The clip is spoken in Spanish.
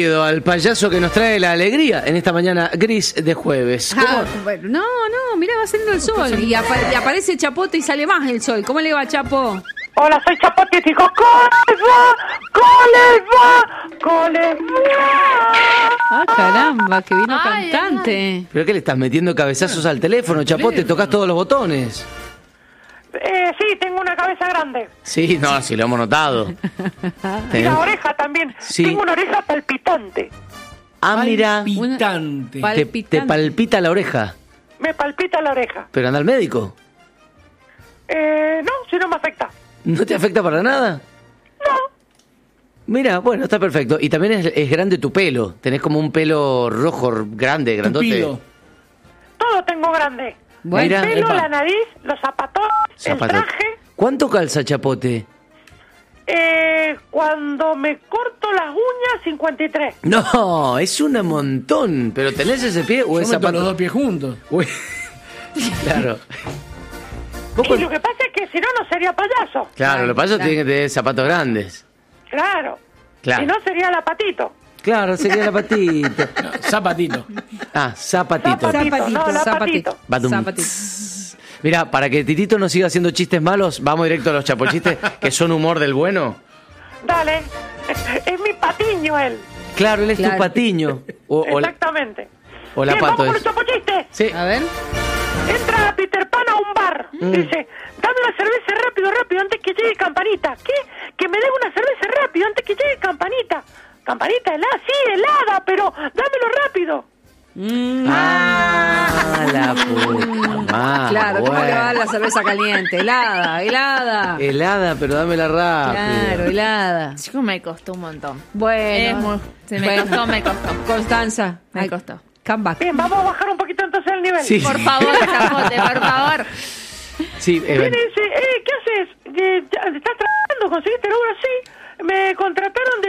querido, al payaso que nos trae la alegría en esta mañana gris de jueves. Bueno, no, mirá, va saliendo el sol. Y aparece Chapote y sale más el sol. ¿Cómo le va, Chapo? Hola, soy Chapote y digo, ¡Cole va! Ah, caramba, que vino cantante. ¿Pero qué le estás metiendo cabezazos al teléfono, Chapote? Tocás todos los botones. Sí, tengo una cabeza grande. Sí, no, sí lo hemos notado. Y la oreja también. Sí. Tengo una oreja palpitante. Ah, mira. Palpitante. Te palpita la oreja. Me palpita la oreja. ¿Pero anda al médico? No, si no me afecta. ¿No te afecta para nada? No. Mira, bueno, está perfecto. Y también es grande tu pelo. Tenés como un pelo rojo, grande, grandote. Tupido. Todo tengo grande. Bueno, Mira, el pelo, epa. la nariz, los zapatos, el traje. ¿Cuánto calza, Chapote? Cuando me corto las uñas, 53. No, es un montón. ¿Pero tenés ese pie o Yo es meto zapato? los dos pies juntos. Uy. Claro. ¿Vos Y con- lo que pasa es que si no, no sería payaso. Claro, lo que pasa es que tiene que tener zapatos grandes. Claro. Claro. Si no, sería la patito. Claro, sería la patita. No, zapatito. Ah, zapatito. No, la patito. Badum. Zapatito. Mira, para que Titito no siga haciendo chistes malos, vamos directo a los chapochistes, que son humor del bueno. Dale. Es mi patiño él. Claro, él es Claro. tu patiño. O la, Exactamente. o la Bien, pato vamos con es. el chapochiste. Sí. A ver. Entra Peter Pan a un bar. Dice, dame una cerveza rápido, antes que llegue Campanita. ¿Qué? Que me dé una cerveza rápido, antes que llegue Campanita. ¿Campanita helada? Sí, helada, pero dámelo rápido. Ah, la puta madre. Claro, ¿cómo bueno. le va a dar la cerveza caliente? Helada. Helada, pero dámela rápido. Claro, helada. Chico, me costó un montón. Bueno. Sí, me costó. Constanza. Me ay, costó. Come back. Bien, vamos a bajar un poquito entonces el nivel. Sí. Por favor, Chapote, por favor. Sí, Viene y dice, ¿qué haces?